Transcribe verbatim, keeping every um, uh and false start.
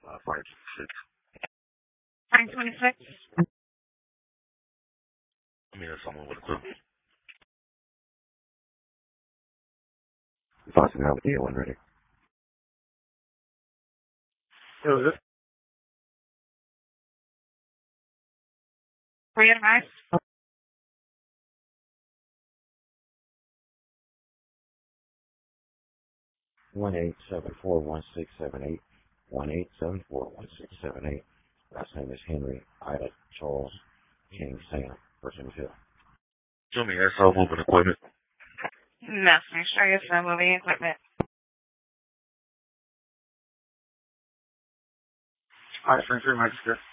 Uh, five six. Five twenty-six. I mean, that's someone with equipment. Boston, how the one ready? Who is it? Three and five. One eight seven four one six seven eight. One eight seven four one six seven eight. Last name is Henry Ida Charles King Sam. First name is Hill. Show me that cell moving equipment. No, make sure you have moving equipment. All right, thanks very much, sir.